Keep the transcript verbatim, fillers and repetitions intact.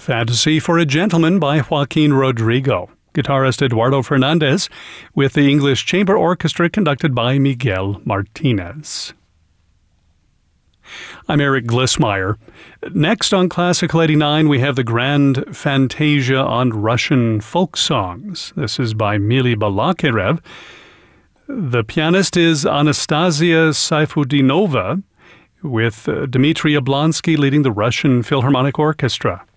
Fantasy for a Gentleman by Joaquin Rodrigo. Guitarist Eduardo Fernandez with the English Chamber Orchestra conducted by Miguel Martinez. I'm Eric Glissmeyer. Next on Classical eighty-nine, we have the Grand Fantasia on Russian folk songs. This is by Mili Balakirev. The pianist is Anastasia Saifudinova, with uh, Dmitry Yablonsky leading the Russian Philharmonic Orchestra.